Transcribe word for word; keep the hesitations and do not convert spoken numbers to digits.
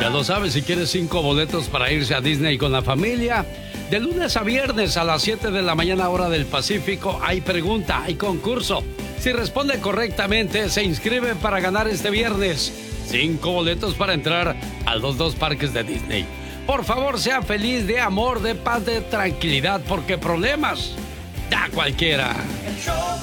Ya lo sabes, si quieres cinco boletos para irse a Disney con la familia, de lunes a viernes a las siete de la mañana hora del Pacífico, hay pregunta, hay concurso. Si responde correctamente, se inscribe para ganar este viernes cinco boletos para entrar a los dos parques de Disney. Por favor, sea feliz, de amor, de paz, de tranquilidad, porque problemas da cualquiera. El show